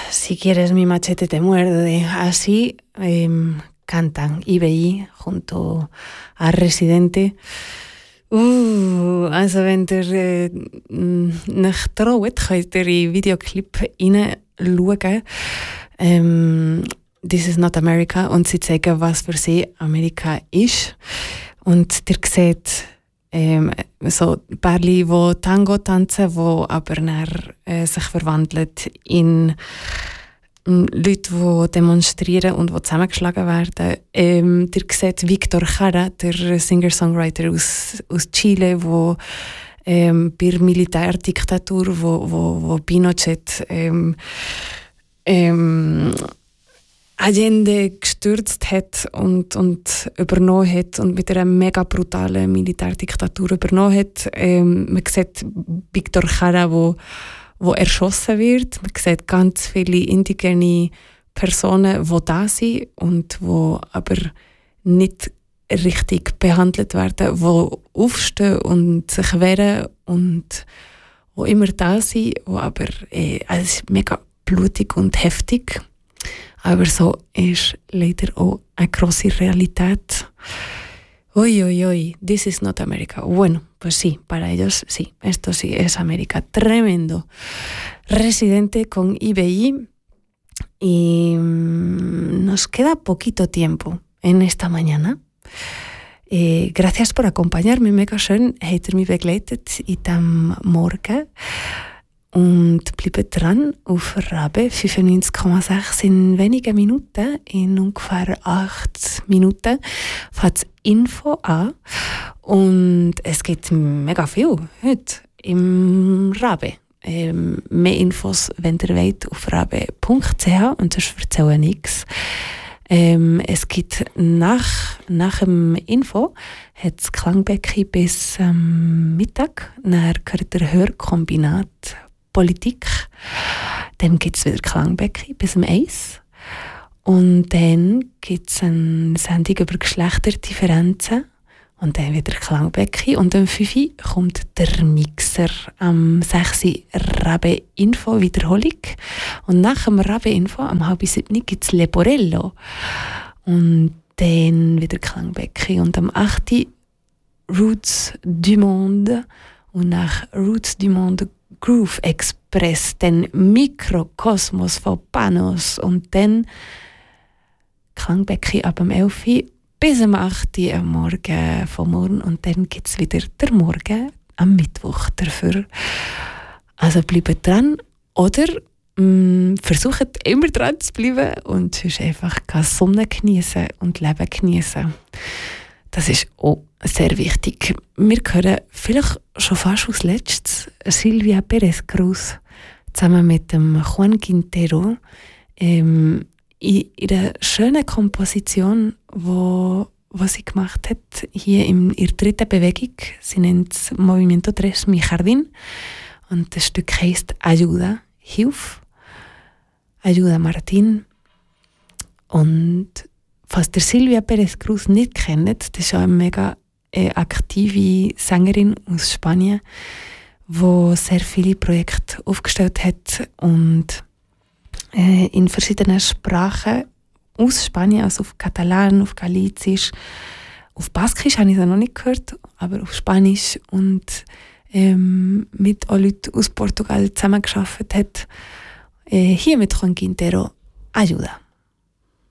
Si quieres mi machete te muerde. Así cantan IBI junto a Residente. Also wenn ihr nach traut, könnt ihr in Videoclip hineinschauen. This is not America. Und sie zeigen, was für sie Amerika ist. Und ihr seht so Pärli, die Tango tanzen, die aber dann, sich verwandeln in Leute, die demonstrieren und die zusammengeschlagen werden. Ihr seht Victor Jara, der Singer-Songwriter aus Chile, der bei der Militärdiktatur, wo Pinochet Allende gestürzt hat und übernommen hat und mit einer mega brutalen Militärdiktatur übernommen hat. Man sieht Victor Jara, wo erschossen wird. Man sieht ganz viele indigene Personen, die da sind und die aber nicht richtig behandelt werden, die aufstehen und sich wehren und die immer da sind, die aber es ist mega blutig und heftig. Aber so ist leider auch eine grosse Realität. Uy, uy, uy, this is not America. Bueno, pues sí, para ellos sí, esto sí es América. Tremendo. Residente con IBI. Y nos queda poquito tiempo en esta mañana. Gracias por acompañarme. Mega schön, habt ihr mich begleitet in diesem Morgen. Und bleibt dran auf Rabe 95,6 in wenigen Minuten, in ungefähr 8 Minuten, fängt das Info an. Und es gibt mega viel heute im Rabe. Mehr Infos, wenn ihr wollt, auf rabe.ch und sonst erzähle nichts. Es gibt nach dem Info hat das Klangbecken bis Mittag. Dann gehört der Hörkombinat Politik. Dann gibt es wieder Klangbecken bis 1. Und dann gibt es eine Sendung über Geschlechterdifferenzen. Und dann wieder Klangbecken. Und am 5 kommt der Mixer. Am 6 Rabe Info Wiederholung. Und nach dem Rabe Info am 6:30 gibt es Leporello. Und dann wieder Klangbecken. Und am 8 Roots du Monde. Und nach Roots du Monde Groove Express, dann Mikrokosmos von Panos und dann Klangbecken ab dem 11 bis am 8 am Morgen vom Morgen und dann gibt es wieder der Morgen am Mittwoch dafür. Also bleibt dran oder versucht immer dran zu bleiben und sonst einfach Sonne genießen und Leben genießen. Das ist auch sehr wichtig. Wir hören vielleicht schon fast als letztes Silvia Pérez Cruz zusammen mit dem Juan Quintero in ihrer schönen Komposition, wo sie gemacht hat, hier in ihrer dritten Bewegung. Sie nennt es Movimiento Tres Mi Jardín und das Stück heisst Ayuda, Hilf, Ayuda Martín. Und falls ihr Silvia Pérez Cruz nicht kennt, das ist eine mega aktive Sängerin aus Spanien, die sehr viele Projekte aufgestellt hat und in verschiedenen Sprachen aus Spanien, also auf Katalan, auf Galizisch, auf Baskisch habe ich das noch nicht gehört, aber auf Spanisch und mit auch Leuten aus Portugal zusammengearbeitet hat. Hier mit Juan Quintero, Ayuda.